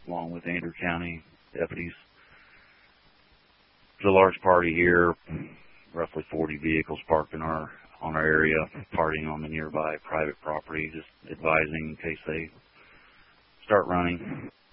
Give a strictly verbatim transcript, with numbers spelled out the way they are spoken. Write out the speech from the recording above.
along with Andrew County deputies. There's a large party here, roughly forty vehicles parked in our on our area, partying on the nearby private property, just advising in case they start running.